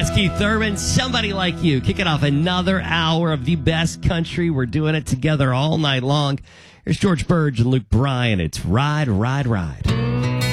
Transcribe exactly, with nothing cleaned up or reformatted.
That's Keith Thurman, Somebody Like You. Kicking off another hour of the best country. We're doing it together all night long. Here's George Burge and Luke Bryan. It's Ride, Ride, Ride.